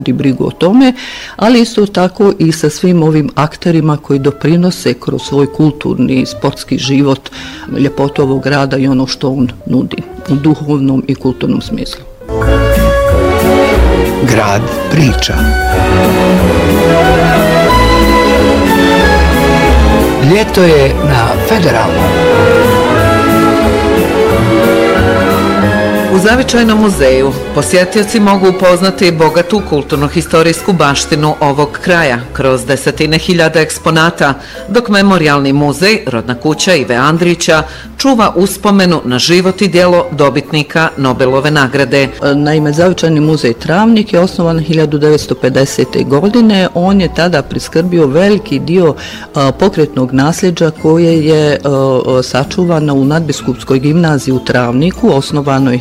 brigu o tome, ali isto tako i sa svim ovim akterima koji doprinose kroz svoj kulturni i sportski život ljepotu ovog grada i ono što on nudi u duhovnom i kulturnom smislu. Grad priča. Ljeto je na Federalnom. U Zavičajnom muzeju posjetioci mogu upoznati bogatu kulturno-historijsku baštinu ovog kraja kroz desetine hiljada eksponata, dok Memorijalni muzej, rodna kuća Ive Andrića, čuva uspomenu na život i djelo dobitnika Nobelove nagrade. Naime, Zavičajni muzej Travnik je osnovan 1950. godine. On je tada priskrbio veliki dio pokretnog nasljeđa koje je sačuvano u Nadbiskupskoj gimnaziji u Travniku, osnovano je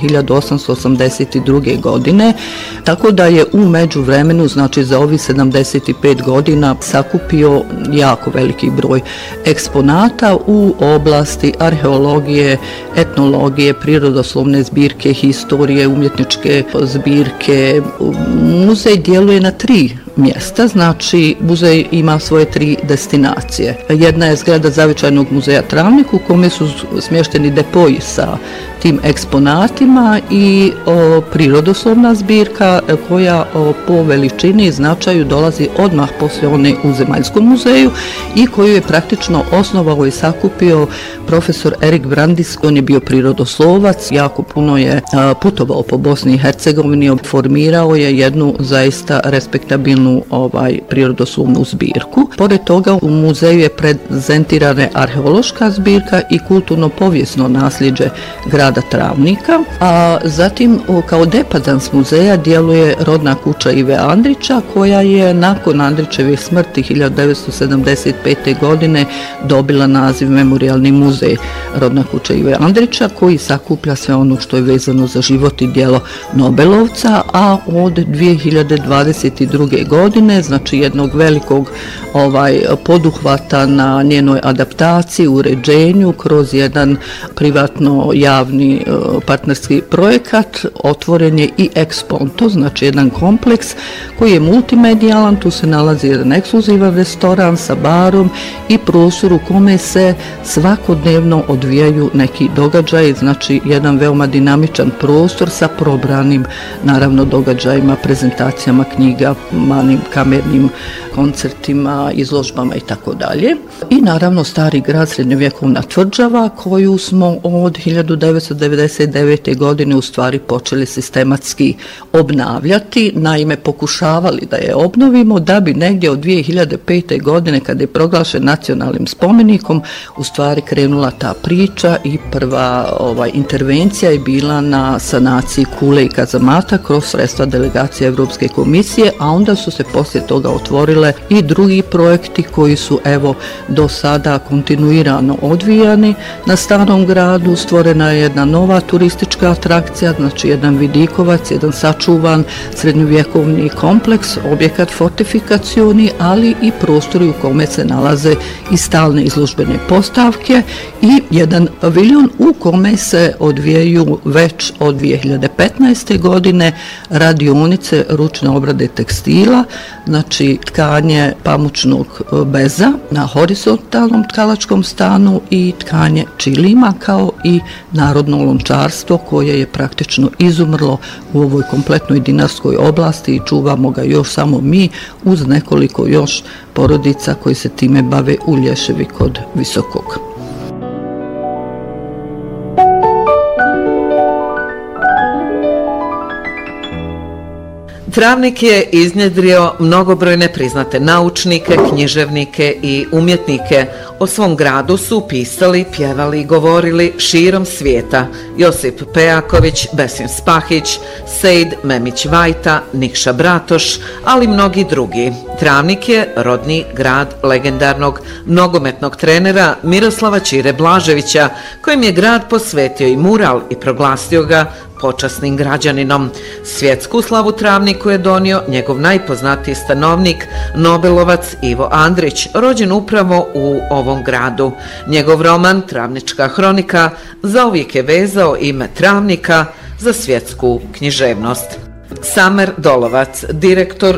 1882. godine, tako da je u međuvremenu, znači za ovih 75 godina, sakupio jako veliki broj eksponata u oblasti arheologije, etnologije, prirodoslovne zbirke, historije, umjetničke zbirke. Muzej djeluje na 3 mjesta, znači muzej ima svoje 3 destinacije. Jedna je zgrada Zavičajnog muzeja Travnik u kome su smješteni depoji sa tim eksponatima i prirodoslovna zbirka koja po veličini i značaju dolazi odmah poslije one u Zemaljskom muzeju i koju je praktično osnovao i sakupio profesor Erik Brandis. On je bio prirodoslovac, jako puno je putovao po Bosni i Hercegovini, formirao je jednu zaista respektabilnu prirodoslovnu zbirku. Pored toga u muzeju je prezentirana arheološka zbirka i kulturno-povijesno nasljeđe grada Travnika, a zatim kao depadans muzeja djeluje rodna kuća Ive Andrića koja je nakon Andrićeve smrti 1975. godine dobila naziv Memorijalni muzej rodna kuća Ive Andrića koji sakuplja sve ono što je vezano za život i djelo Nobelovca, a od 2022. godine, znači jednog velikog poduhvata na njenoj adaptaciji, uređenju kroz jedan privatno javni partnerski projekat, otvoren je i Exponto, znači jedan kompleks koji je multimedijalan. Tu se nalazi jedan ekskluzivan restoran sa barom i prostor u kome se svakodnevno odvijaju neki događaji, znači jedan veoma dinamičan prostor sa probranim naravno događajima, prezentacijama knjiga, malim kamernim koncertima, izložbama i tako dalje. I naravno Stari grad, srednjovjekovna tvrđava koju smo od 1999. godine u stvari počeli sistematski obnavljati. Naime, pokušavali da je obnovimo da bi negdje od 2005. godine kada je proglašen nacionalnim spomenikom u stvari krenula ta priča i prva intervencija je bila na sanaciji kule i kazamata kroz sredstva delegacije Europske komisije, a onda su se poslije toga otvorile i drugi projekti koji su evo do sada kontinuirano odvijani na Starom gradu. Stvorena je jedna nova turistička atrakcija, znači jedan vidikovac, jedan sačuvan srednjovjekovni kompleks, objekat fortifikacioni, ali i prostori u kome se nalaze i stalne izložbene postavke i jedan paviljon u kome se odvijaju već od 2015. godine radionice ručne obrade tekstila, znači tkanje pamučnog beza na horizontalnom tkalačkom stanu i tkanje čilima, kao i narodno lončarstvo koje je praktično izumrlo u ovoj kompletnoj dinarskoj oblasti i čuvamo ga još samo mi uz nekoliko još porodica koji se time bave u Lješevi kod Visokog. Travnik je iznjedrio mnogobrojne priznate naučnike, književnike i umjetnike. O svom gradu su pisali, pjevali i govorili širom svijeta Josip Pejaković, Besim Spahić, Sejd Memić Vajta, Nikša Bratoš, ali mnogi drugi. Travnik je rodni grad legendarnog nogometnog trenera Miroslava Ćire Blaževića, kojem je grad posvetio i mural i proglasio ga počasnim građaninom. Svjetsku slavu Travniku je donio njegov najpoznatiji stanovnik, Nobelovac Ivo Andrić, rođen upravo u ovom gradu. Njegov roman Travnička hronika zauvijek je vezao ime Travnika za svjetsku književnost. Samer Dolovac, direktor